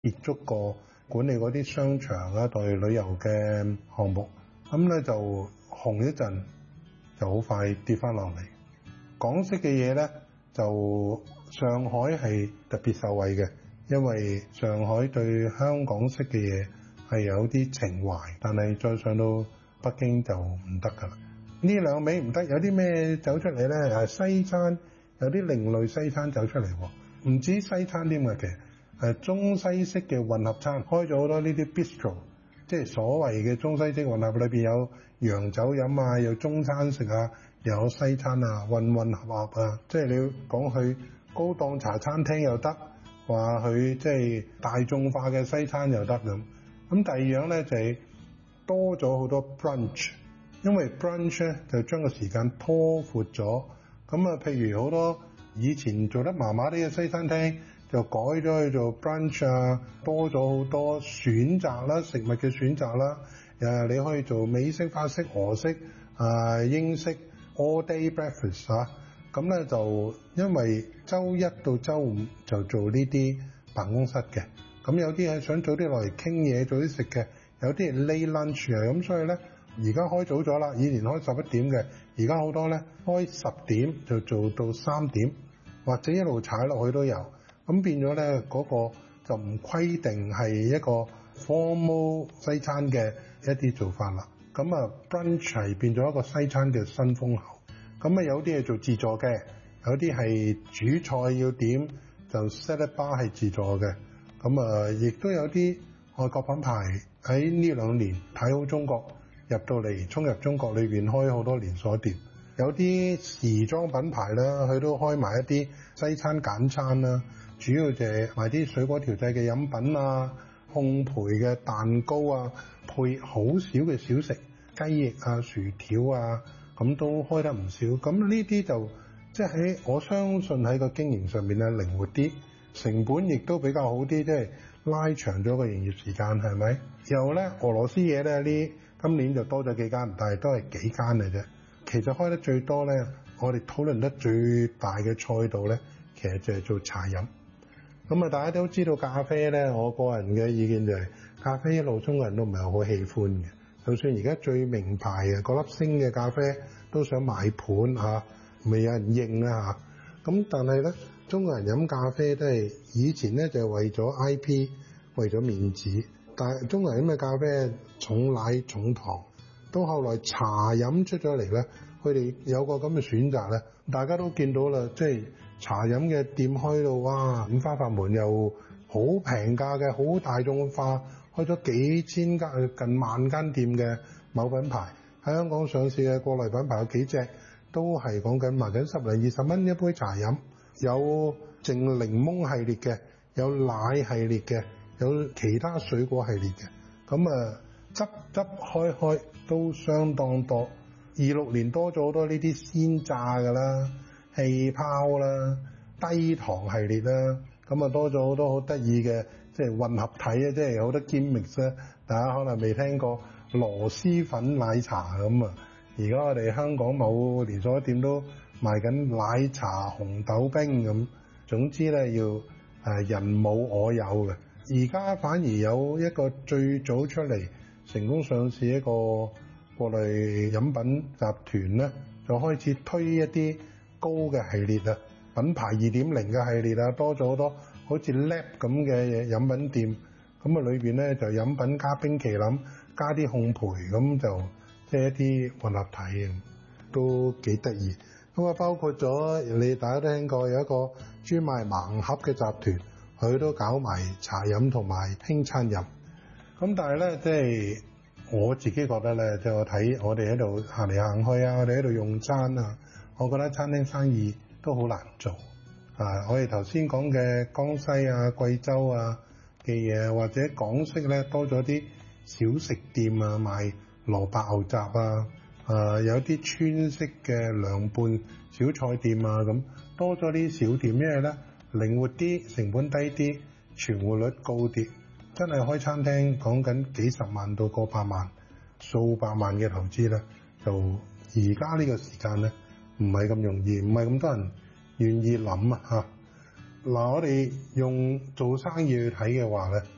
接觸過管理嗰啲商場啊、代旅遊嘅項目，咁咧就紅一陣，就好快跌翻落嚟。港式嘅嘢咧，就上海係特別受惠嘅，因為上海對香港式嘅嘢係有啲情懷，但係再上到北京就唔得㗎啦。呢兩味唔得，有啲咩走出嚟咧？西餐有啲另類西餐走出嚟喎，唔止西餐添嘅，其實中西式嘅混合餐開咗好多呢啲 bistro， 即係所謂嘅中西式混合，裏邊有洋酒飲啊，有中餐食啊，又有西餐啊，混合合啊，即係你要講去高檔茶餐廳又得，話佢即係大眾化嘅西餐又得咁。咁第二樣咧就係多咗好多 brunch。因為 brunch 咧就將個時間拖闊咗，咁啊，譬如好多以前做得麻麻啲嘅西餐廳就改咗去做 brunch 啊，多咗好多選擇啦，食物嘅選擇啦，你可以做美式、法式、俄式、英式 all day breakfast 啊，咁咧就因為週一到週五就做呢啲辦公室嘅，咁有啲係想早啲落嚟傾嘢，早啲食嘅，有啲係 late lunch 啊，咁所以咧。而家開早咗啦，以前開11點嘅，而家好多咧開10點就做到3點，或者一路踩落去都有。咁變咗咧嗰個就唔規定係一個 formal 西餐嘅一啲做法啦。咁啊 brunch 係變咗一個西餐嘅新風口。咁啊有啲係做自助嘅，有啲係主菜要點就 salad bar 係自助嘅。咁啊亦都有啲外國品牌喺呢2年睇好中國。入到嚟，衝入中國裏邊開好多連鎖店，有啲時裝品牌啦，佢都開埋一啲西餐簡餐啦，主要就係賣啲水果調製嘅飲品啊、烘焙嘅蛋糕啊，配好少嘅小食，雞翼啊、薯條啊，咁都開得唔少。咁呢啲就即係我相信喺個經營上面咧靈活啲，成本亦都比較好啲，即係拉長咗個營業時間，係咪？又咧俄羅斯嘢咧今年就多咗幾間，但係都係幾間嚟啫。其實開得最多咧，我哋討論得最大嘅賽道咧，其實就係做茶飲。咁啊，大家都知道咖啡咧，我個人嘅意見就係咖啡一路中國人都唔係好喜歡嘅。就算而家最名牌嘅嗰粒星嘅咖啡都想買盤嚇，未有人認啦嚇。咁但係咧，中國人飲咖啡都係以前咧就係為咗 IP， 為咗面子。但係中國人飲嘅咖啡重奶重糖，到後來茶飲出咗嚟咧，佢哋有個咁嘅選擇咧，大家都見到啦，即係茶飲嘅店開到哇五花八門，又好平價嘅，好大眾化，開咗幾千間近萬間店嘅某品牌喺香港上市嘅國內品牌有幾隻都係講緊賣緊10零20蚊一杯茶飲，有淨檸檬系列嘅，有奶系列嘅。有其他水果系列嘅，咁執開都相當多。26年多咗好多呢啲鮮榨㗎啦、氣泡啦、低糖系列啦，咁多咗好多好得意嘅，即係混合體啊，即係好多 gimmick 啊，大家可能未聽過螺絲粉奶茶咁啊。而家我哋香港某連鎖店都賣緊奶茶紅豆冰咁，總之咧要人冇我有嘅。而家反而有一個最早出嚟成功上市一個國內飲品集團咧，就開始推一啲高嘅系列啊，品牌2.0嘅系列啊，多咗好多好似 Lab 咁嘅飲品店，咁啊裏邊咧就飲品加冰淇淋，加啲烘焙，咁就即係一啲混合體，都幾得意。咁啊包括咗你大家都聽過有一個專賣盲盒嘅集團。佢都搞埋茶飲同埋輕餐飲，咁但係咧，即係我自己覺得咧，即係我睇我哋喺度行嚟行去啊，我哋喺度用餐啊，我覺得餐廳生意都好難做啊！我哋頭先講嘅江西啊、貴州啊嘅嘢，或者港式咧多咗啲小食店啊，賣蘿蔔牛雜啊，有啲川式嘅涼拌小菜店啊，咁多咗啲小店，因為咧靈活啲，成本低啲，存活率高啲，真係開餐廳講緊幾十萬到過百萬、數百萬嘅投資咧，就而家呢個時間咧唔係咁容易，唔係咁多人願意諗啊嚇。嗱，我哋用做生意去睇嘅話咧，